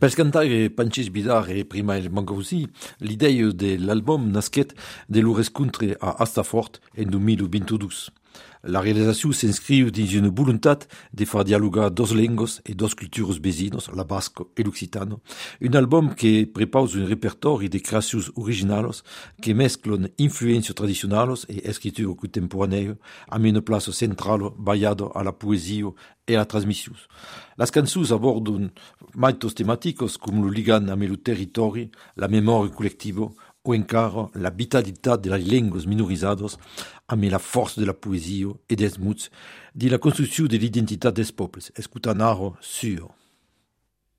Per cantare Pancis Bidar e prima il Mangausi, l'idea dell'album nasquet de lo rescontre a Astafort en 2022. La réalisation s'inscrit dans une volonté de faire dialoguer deux langues et deux cultures vecinos, la basque et l'occitano. Un album qui propose un répertoire de créations originales qui mesclent influences traditionnelles et écriture contemporaine à une place centrale baillada à la poésie et à la transmission. Les chansons abordent muitos thématiques comme le ligan avec le territoire, la mémoire collective ou encara la vitalité de les langues minorisadas avec la force de la poésie et des mots de la construction de l'identité des peuples. Escutanaro sur